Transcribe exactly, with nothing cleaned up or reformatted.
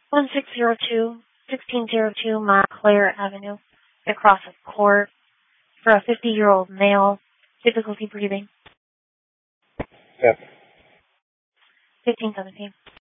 one six zero two, sixteen oh two Montclair Avenue, across a court, for a fifty-year-old male, difficulty breathing. Yep. fifteen seventeen.